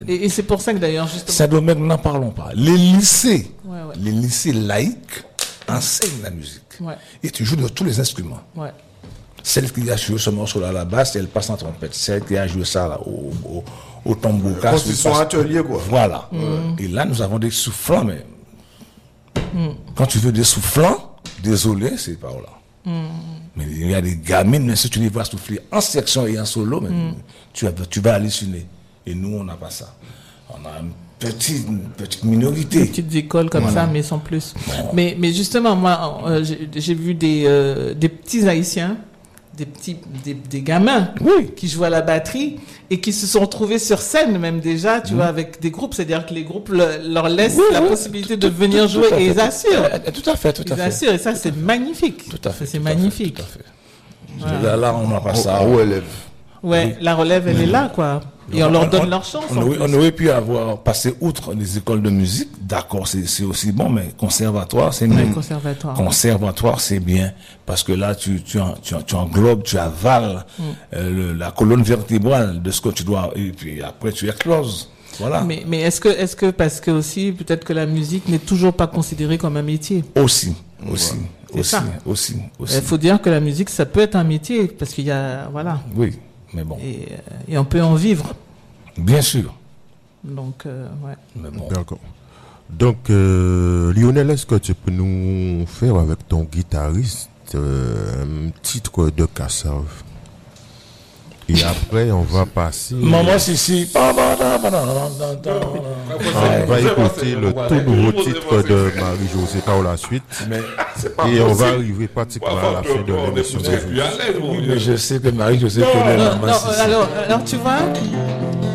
Et c'est pour ça que d'ailleurs, justement. Saint-Domingue, n'en parlons pas. Les lycées laïcs enseignent la musique. Ouais. Et tu joues de tous les instruments. Ouais. Celle qui a joué ce morceau-là à la basse, elle passe en trompette. Celle qui a joué ça là, au tambouka. C'est son atelier, quoi. Voilà. Et là, nous avons des soufflants, mais quand tu veux des soufflants, désolé, c'est par là. Mais il y a des gamines, mais si tu les vois souffler en section et en solo, mais tu vas halluciner. Et nous, on n'a pas ça. On a une petite minorité. Des petites écoles comme ça, mais sans plus. Bon. Mais justement, moi, j'ai vu des petits Haïtiens, des gamins qui jouent à la batterie et qui se sont retrouvés sur scène même déjà, tu vois, avec des groupes. C'est-à-dire que les groupes leur laissent la possibilité de venir jouer et ils assurent. Tout à fait. Ils assurent et ça, c'est magnifique. Tout à fait. C'est magnifique. Tout à fait. Voilà. Là, on n'a pas ça. Ouais, la relève, elle est là, quoi. Et on leur donne leur chance. On aurait pu avoir passé outre les écoles de musique. D'accord, c'est aussi bon, mais conservatoire, c'est mieux. Conservatoire, c'est bien. Parce que là, tu englobes, tu avales la colonne vertébrale de ce que tu dois. Et puis après, tu exploses. Voilà. Mais est-ce que parce que aussi, peut-être que la musique n'est toujours pas considérée comme un métier? Aussi. Il faut dire que la musique, ça peut être un métier. Parce qu'il y a. Voilà. Oui. Mais bon. Et on peut en vivre. Bien sûr. Donc, ouais. Mais bon. D'accord. Donc, Lionel, est-ce que tu peux nous faire avec ton guitariste un titre de Kassav? Et après, on va passer. Maman Sissi. On va écouter le tout nouveau titre de Marie-Josée par la suite. Et on va arriver pratiquement à la fin de l'émission. Mais je sais que Marie-Josée connaît la maman Sissi. Alors, tu vois.